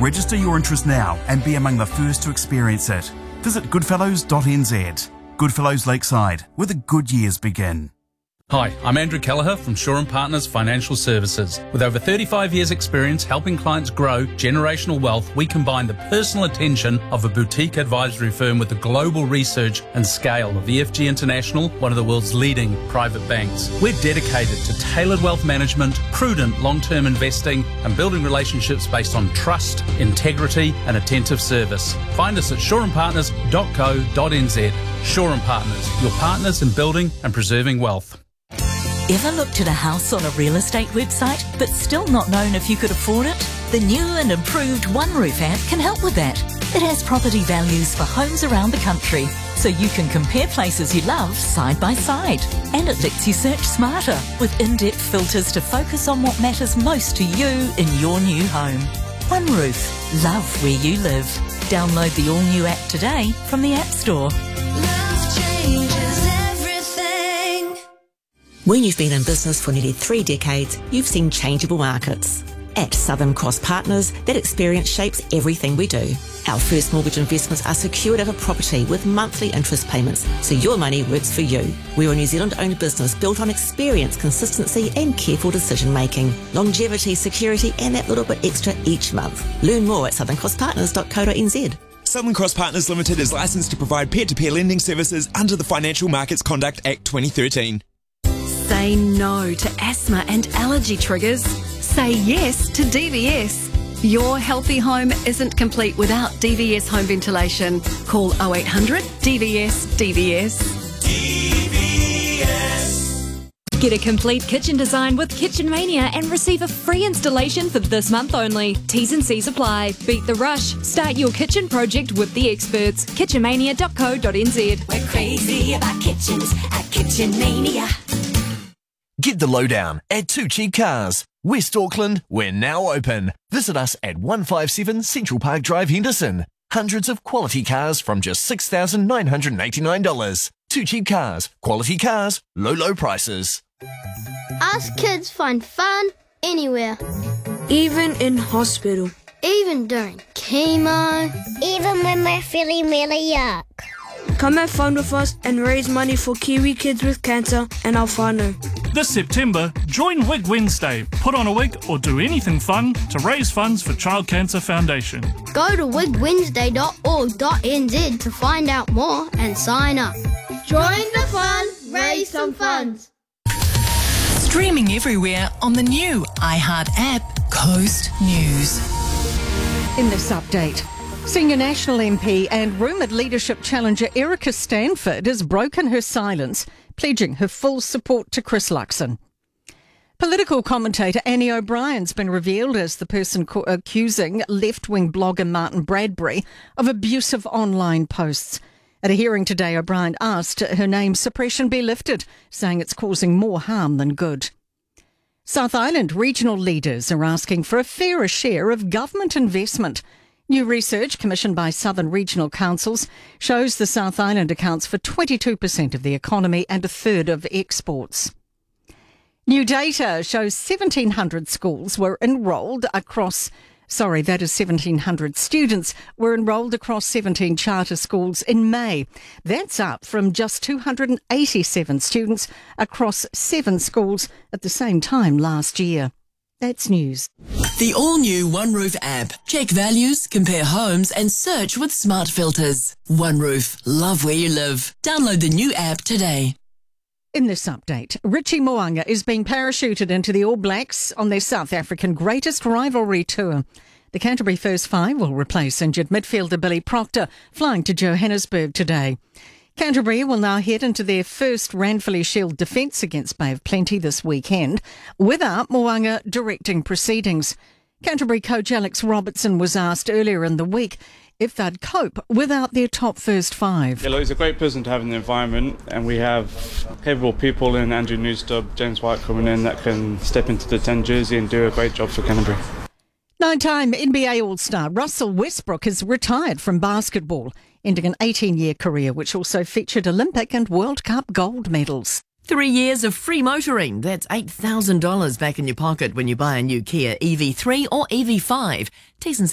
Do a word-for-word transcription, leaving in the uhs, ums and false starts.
Register your interest now and be among the first to experience it. Visit goodfellows dot n z. Goodfellows Lakeside, where the good years begin. Hi, I'm Andrew Kelleher from Shaw and Partners Financial Services. With over thirty-five years experience helping clients grow generational wealth, we combine the personal attention of a boutique advisory firm with the global research and scale of E F G International, one of the world's leading private banks. We're dedicated to tailored wealth management, prudent long-term investing, and building relationships based on trust, integrity, and attentive service. Find us at shaw and partners dot co dot n z. Shaw and Partners, your partners in building and preserving wealth. Ever looked at a house on a real estate website but still not known if you could afford it? The new and improved OneRoof app can help with that. It has property values for homes around the country, so you can compare places you love side by side. And it lets you search smarter with in-depth filters to focus on what matters most to you in your new home. OneRoof, love where you live. Download the all-new app today from the App Store. Love changes everything. When you've been in business for nearly three decades, you've seen changeable markets. At Southern Cross Partners, that experience shapes everything we do. Our first mortgage investments are secured over property with monthly interest payments, so your money works for you. We're a New Zealand-owned business built on experience, consistency and careful decision-making. Longevity, security and that little bit extra each month. Learn more at southern cross partners dot co dot n z. Southern Cross Partners Limited is licensed to provide peer-to-peer lending services under the Financial Markets Conduct Act twenty thirteen. Say no to asthma and allergy triggers. Say yes to D V S. Your healthy home isn't complete without D V S home ventilation. Call oh eight hundred D V S D V S. D V S. Get a complete kitchen design with Kitchen Mania and receive a free installation for this month only. T's and C's apply. Beat the rush. Start your kitchen project with the experts. kitchen mania dot co dot n z. We're crazy about kitchens at Kitchen Mania. Get the lowdown at Two Cheap Cars. West Auckland, we're now open. Visit us at one fifty-seven Central Park Drive, Henderson. Hundreds of quality cars from just six thousand nine hundred eighty-nine dollars. Two Cheap Cars. Quality cars, low, low prices. Us kids find fun anywhere. Even in hospital. Even during chemo. Even when we're feeling really yuck. Come have fun with us and raise money for Kiwi kids with cancer and our whānau. This September, join Wig Wednesday. Put on a wig or do anything fun to raise funds for Child Cancer Foundation. Go to wig wednesday dot org dot n z to find out more and sign up. Join the fun, raise some funds. Streaming everywhere on the new iHeart app, Coast News. In this update, Senior National M P and rumoured leadership challenger Erica Stanford has broken her silence, pledging her full support to Chris Luxon. Political commentator Annie O'Brien's been revealed as the person co- accusing left-wing blogger Martin Bradbury of abusive online posts. At a hearing today, O'Brien asked her name suppression be lifted, saying it's causing more harm than good. South Island regional leaders are asking for a fairer share of government investment. New research commissioned by Southern Regional Councils shows the South Island accounts for twenty-two percent of the economy and a third of exports. New data shows seventeen hundred schools were enrolled across, sorry, that is seventeen hundred students were enrolled across seventeen charter schools in May. That's up from just two hundred eighty-seven students across seven schools at the same time last year. That's news. The all-new OneRoof app. Check values, compare homes and search with smart filters. OneRoof. Love where you live. Download the new app today. In this update, Richie Mo'unga is being parachuted into the All Blacks on their South African greatest rivalry tour. The Canterbury First Five will replace injured midfielder Billy Proctor, flying to Johannesburg today. Canterbury will now head into their first Ranfurly Shield defence against Bay of Plenty this weekend, without Mo'unga directing proceedings. Canterbury coach Alex Robertson was asked earlier in the week if they'd cope without their top first five. Yeah, look, he's a great person to have in the environment, and we have capable people in Andrew Newstubb, James White coming in that can step into the ten jersey and do a great job for Canterbury. Nine-time N B A All-Star Russell Westbrook has retired from basketball, ending an eighteen-year career which also featured Olympic and World Cup gold medals. Three years of free motoring. That's eight thousand dollars back in your pocket when you buy a new Kia E V three or E V five. T's and